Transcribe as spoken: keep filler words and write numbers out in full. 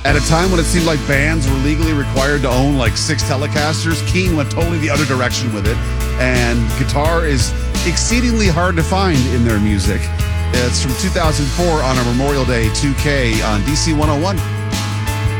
At a time when it seemed like bands were legally required to own like six Telecasters, Keane went totally the other direction with it. And guitar is exceedingly hard to find in their music. It's from two thousand four on a Memorial Day two K on D C one oh one.